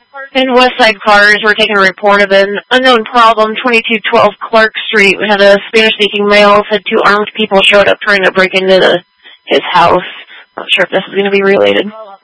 In Westside Cars, we're taking a report of an unknown problem, 2212 Clark Street. We had a Spanish-speaking male, said 2 armed people showed up trying to break into his house. Not sure if this is going to be related.